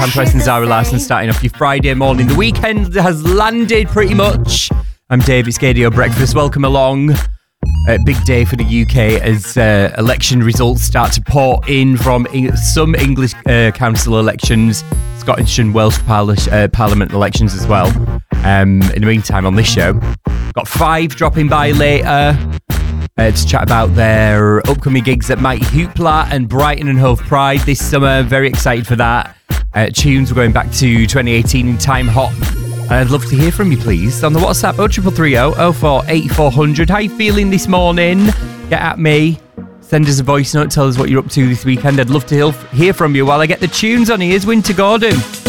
Cam Price and Zara Larson starting off your Friday morning. The weekend has landed pretty much. I'm Dave, it's Gadio Breakfast. Welcome along. Big day for the UK as election results start to pour in from some English council elections, Scottish and Welsh Parliament elections as well. In the meantime, on this show, got 5 dropping by later to chat about their upcoming gigs at Mighty Hoopla and Brighton and Hove Pride this summer. Very excited for that. Tunes, we're going back to 2018 in Time Hop. I'd love to hear from you, please, on the WhatsApp 0330 04 8400. How you feeling this morning? Get at me. Send us a voice note. Tell us what you're up to this weekend. I'd love to hear from you while I get the tunes on. Here's Winter Gordon.